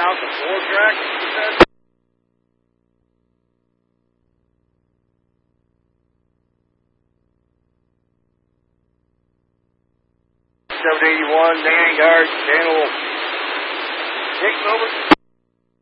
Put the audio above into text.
out the 4-track, you said? 781, Dan Yard, channel 6 over.